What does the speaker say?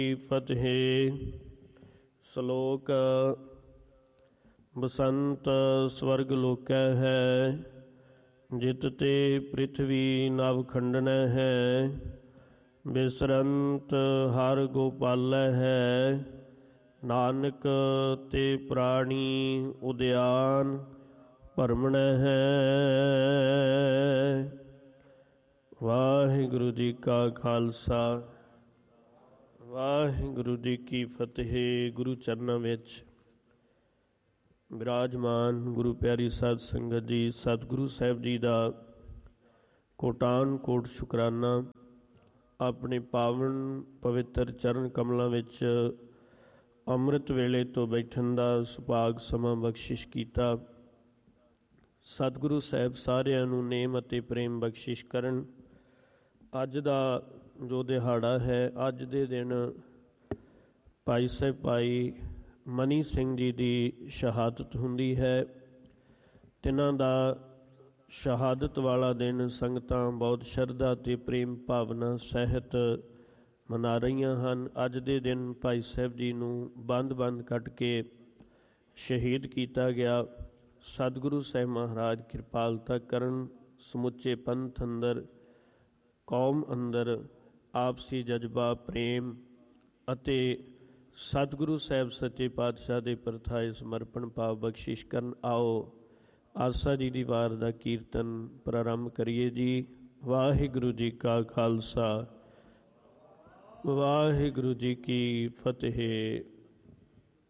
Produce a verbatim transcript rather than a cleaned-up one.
ਫਤਿਹ। ਸ਼ਲੋਕ। ਬਸੰਤ ਸਵਰਗ ਲੋਕੈ ਹੈ, ਜਿਤ ਤੇ ਪ੍ਰਿਥਵੀ ਨਵ ਖੰਡਨੈ ਹੈ। ਬਿਸਰੰਤ ਹਰ ਗੋਪਾਲੈ ਹੈ, ਨਾਨਕ ਤੇ ਪ੍ਰਾਣੀ ਉਦਿਆਨ ਭਰਮਣੈ ਹੈ। ਵਾਹਿਗੁਰੂ ਜੀ ਕਾ ਖਾਲਸਾ, ਵਾਹਿਗੁਰੂ ਜੀ ਕੀ ਫਤਿਹ। ਗੁਰੂ ਚਰਨਾਂ ਵਿੱਚ ਬਿਰਾਜਮਾਨ ਗੁਰੂ ਪਿਆਰੀ ਸਾਧ ਸੰਗਤ ਜੀ, ਸਤਿਗੁਰੂ ਸਾਹਿਬ ਜੀ ਦਾ ਕੋਟਾਨ ਕੋਟ ਸ਼ੁਕਰਾਨਾ। ਆਪਣੇ ਪਾਵਨ ਪਵਿੱਤਰ ਚਰਨ ਕਮਲਾਂ ਵਿੱਚ ਅੰਮ੍ਰਿਤ ਵੇਲੇ ਤੋਂ ਬੈਠਣ ਦਾ ਸੁਭਾਗ ਸਮਾਂ ਬਖਸ਼ਿਸ਼ ਕੀਤਾ। ਸਤਿਗੁਰੂ ਸਾਹਿਬ ਸਾਰਿਆਂ ਨੂੰ ਨੇਮ ਅਤੇ ਪ੍ਰੇਮ ਬਖਸ਼ਿਸ਼ ਕਰਨ। ਅੱਜ ਦਾ ਜੋ ਦਿਹਾੜਾ ਹੈ, ਅੱਜ ਦੇ ਦਿਨ ਭਾਈ ਸਾਹਿਬ ਭਾਈ ਮਨੀ ਸਿੰਘ ਜੀ ਦੀ ਸ਼ਹਾਦਤ ਹੁੰਦੀ ਹੈ। ਤਿੰਨਾਂ ਦਾ ਸ਼ਹਾਦਤ ਵਾਲਾ ਦਿਨ ਸੰਗਤਾਂ ਬਹੁਤ ਸ਼ਰਧਾ ਅਤੇ ਪ੍ਰੇਮ ਭਾਵਨਾ ਸਹਿਤ ਮਨਾ ਰਹੀਆਂ ਹਨ। ਅੱਜ ਦੇ ਦਿਨ ਭਾਈ ਸਾਹਿਬ ਜੀ ਨੂੰ ਬੰਦ-ਬੰਦ ਕੱਟ ਕੇ ਸ਼ਹੀਦ ਕੀਤਾ ਗਿਆ। ਸਤਿਗੁਰੂ ਸਾਹਿਬ ਮਹਾਰਾਜ ਕਿਰਪਾਲਤਾ ਕਰਨ, ਸਮੁੱਚੇ ਪੰਥ ਅੰਦਰ, ਕੌਮ ਅੰਦਰ ਆਪਸੀ ਜਜ਼ਬਾ, ਪ੍ਰੇਮ ਅਤੇ ਸਤਿਗੁਰੂ ਸਾਹਿਬ ਸੱਚੇ ਪਾਤਸ਼ਾਹ ਦੇ ਪ੍ਰਥਾਏ ਸਮਰਪਣ ਭਾਵ ਬਖਸ਼ਿਸ਼ ਕਰਨ। ਆਓ ਆਸਾ ਜੀ ਦੀ ਵਾਰ ਦਾ ਕੀਰਤਨ ਪ੍ਰਾਰੰਭ ਕਰੀਏ ਜੀ। ਵਾਹਿਗੁਰੂ ਜੀ ਕਾ ਖਾਲਸਾ, ਵਾਹਿਗੁਰੂ ਜੀ ਕੀ ਫਤਿਹ।